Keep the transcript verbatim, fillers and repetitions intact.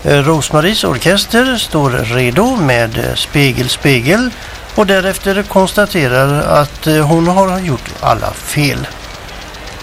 Rosmaries orkester står redo med Spegel, spegel och därefter konstaterar att hon har gjort alla fel.